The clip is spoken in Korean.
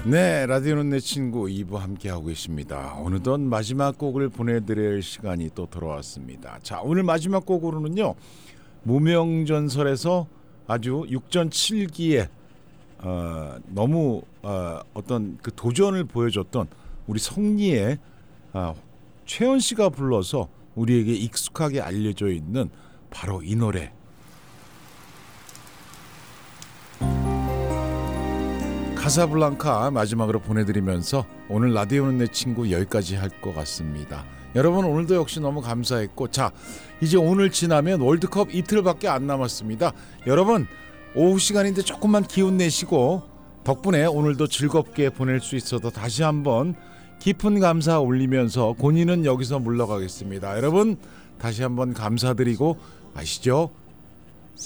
네, 라디오는 내 친구 2부 함께하고 계십니다. 어느덧 마지막 곡을 보내드릴 시간이 또 돌아왔습니다. 자, 오늘 마지막 곡으로는요, 무명전설에서 아주 6전 7기에 너무 어떤 그 도전을 보여줬던 우리 성리의 최연 씨가 불러서 우리에게 익숙하게 알려져 있는 바로 이 노래. 카사블랑카 마지막으로 보내드리면서 오늘 라디오는 내 친구 여기까지 할 것 같습니다. 여러분 오늘도 역시 너무 감사했고, 자 이제 오늘 지나면 월드컵 이틀밖에 안 남았습니다. 여러분 오후 시간인데 조금만 기운 내시고 덕분에 오늘도 즐겁게 보낼 수 있어서 다시 한번 깊은 감사 올리면서 고니는 여기서 물러가겠습니다. 여러분 다시 한번 감사드리고 아시죠?